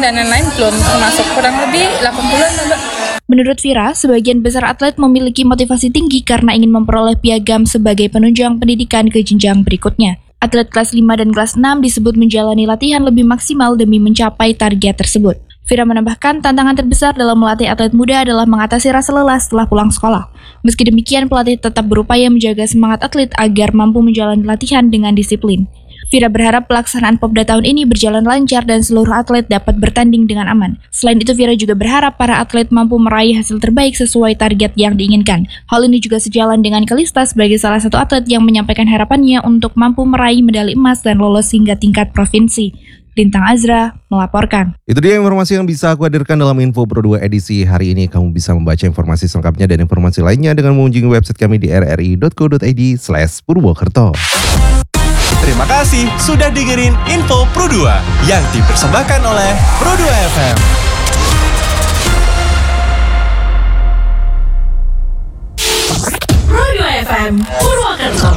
dan lain-lain belum termasuk, kurang lebih 80-an Mbak. Menurut Vira, sebagian besar atlet memiliki motivasi tinggi karena ingin memperoleh piagam sebagai penunjang pendidikan ke jenjang berikutnya. Atlet kelas 5 dan kelas 6 disebut menjalani latihan lebih maksimal demi mencapai target tersebut. Vira menambahkan, tantangan terbesar dalam melatih atlet muda adalah mengatasi rasa lelah setelah pulang sekolah. Meski demikian, pelatih tetap berupaya menjaga semangat atlet agar mampu menjalani latihan dengan disiplin. Vira berharap pelaksanaan Popda tahun ini berjalan lancar dan seluruh atlet dapat bertanding dengan aman. Selain itu, Vira juga berharap para atlet mampu meraih hasil terbaik sesuai target yang diinginkan. Hal ini juga sejalan dengan Kalista sebagai salah satu atlet yang menyampaikan harapannya untuk mampu meraih medali emas dan lolos hingga tingkat provinsi. Lintang Azra melaporkan. Itu dia informasi yang bisa aku hadirkan dalam Info Pro 2 edisi hari ini. Kamu bisa membaca informasi selengkapnya dan informasi lainnya dengan mengunjungi website kami di rri.co.id/Purwokerto. Terima kasih sudah dengerin Info Pro 2 yang dipersembahkan oleh Pro 2 FM. Pro 2 FM Purwokerto.